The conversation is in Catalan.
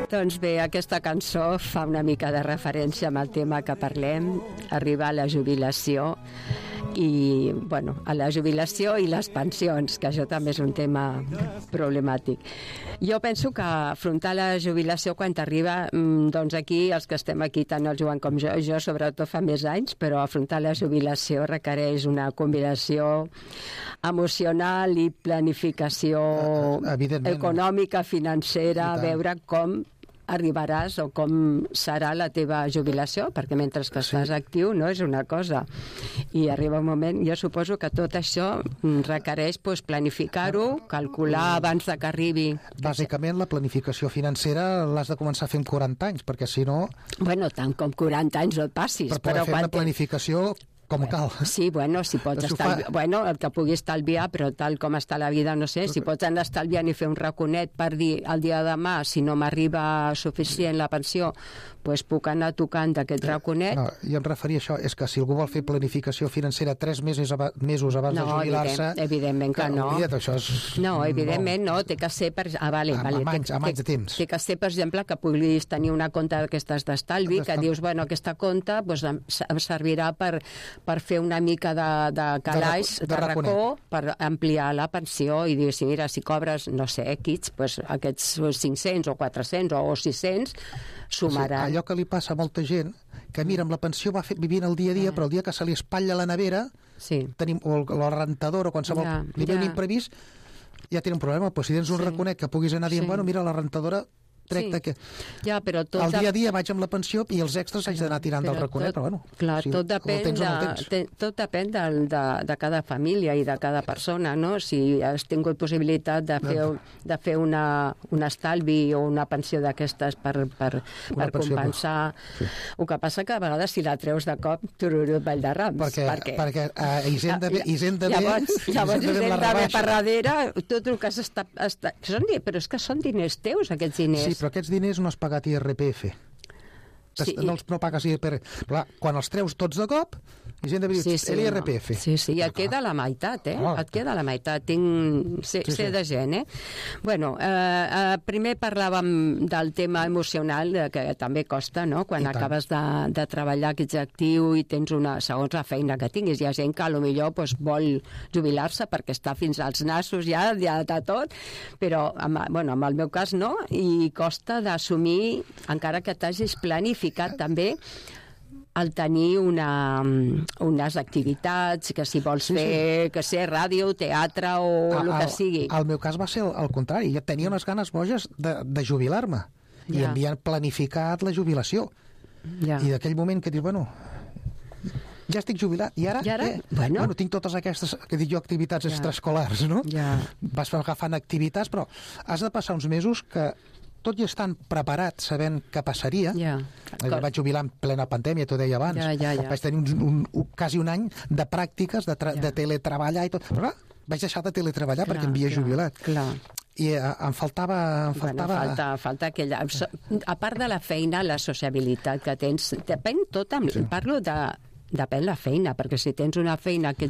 Doncs bé, aquesta cançó fa una mica de referència amb el tema que parlem, arribar a la jubilació i, bueno, a la jubilació i les pensions, que això també és un tema problemàtic. Jo penso que afrontar la jubilació quan t'arriba, doncs aquí, els que estem aquí, tant el Joan com jo sobretot fa més anys, però afrontar la jubilació requereix una combinació emocional i planificació econòmica, financera, veure com arribaràs o com serà la teva jubilació, perquè mentre que estàs actiu no és una cosa, i arriba un moment, jo suposo que tot això requereix planificar-ho, calcular abans de que arribi. Bàsicament la planificació financera l'has de començar a fer amb 40 anys, perquè si no... Bueno, tant com 40 anys no et passis. Per poder fer una planificació com cal. Sí, bueno, si pots estalviar, bueno, el que pugui estalviar, però tal com està la vida, no sé, si pots anar estalviant i fer un raconet per dir el dia de demà, si no m'arriba suficient la pensió, doncs puc anar tocant d'aquest raconet. No, jo em referia a això, és que si algú vol fer planificació financera 3 mesos abans de jubilar-se... evidentment que no. Això és... No, evidentment no, té que ser per... Amb anys de temps. Té que ser, per exemple, que puguis tenir una compte d'aquestes d'estalvi, que dius, bueno, aquesta compte em servirà per fer una mica de calaix, de racó, per ampliar la pensió i dir, si mira, si cobres, no sé, X, doncs aquests 500 o 400 o 600 sumaran. Allò que li passa a molta gent, que mira, amb la pensió va vivint el dia a dia, però el dia que se li espatlla la nevera, o la rentadora, o qualsevol, li ve un imprevist, ja té un problema. Però si tens un raconet que puguis anar dient, bueno, mira, la rentadora... Ja, però tot el dia a dia vaig amb la pensió i els extras haig d'anar tirant del raconet, però bueno, clar, tot depèn de cada família i de cada persona, no? Si has tingut possibilitat de fer un estalvi o una pensió d'aquestes per compensar, el que passa que a vegades si la treus de cop tururut ball de rams, perquè Hisenda B per darrere tot el que s'està... Però és que són diners teus, aquests diners. Sí, però aquests diners no has pagat IRPF. No pagues IRPF. Però quan els treus tots de cop, Hisenda diu, l'IRPF. I et queda la meitat, Et queda la meitat. Sé de gent, Bueno, primer parlàvem del tema emocional, que també costa, no? Quan acabes de treballar, que ets actiu i tens segons la feina que tinguis. Hi ha gent que potser vol jubilar-se perquè està fins als nassos ja de tot, però en el meu cas no, i costa d'assumir, encara que t'hagis planificat també, el tenir unes activitats, que si vols fer, que sé, ràdio, teatre o el que sigui. El meu cas va ser el contrari. Jo tenia unes ganes boges de jubilar-me i havia planificat la jubilació. I d'aquell moment que dius, bueno, ja estic jubilat, i ara? Bueno, tinc totes aquestes, que dic jo, activitats extraescolars, no? Vas agafant activitats, però has de passar uns mesos que tot i estant preparat, sabent què passaria, vaig jubilar en plena pandèmia, t'ho deia abans, vaig tenir quasi un any de pràctiques, de teletreballar i tot, però vaig deixar de teletreballar perquè em havia jubilat. I em faltava... Falta aquella... A part de la feina, la sociabilitat que tens, depèn tot, parlo de... Depèn la feina, perquè si tens una feina que